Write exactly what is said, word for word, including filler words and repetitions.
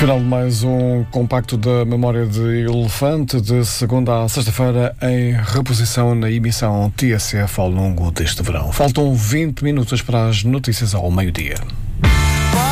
Final de mais um compacto da Memória de Elefante, de segunda a sexta-feira, em reposição na emissão T S F ao longo deste verão. Faltam vinte minutos para as notícias ao meio-dia.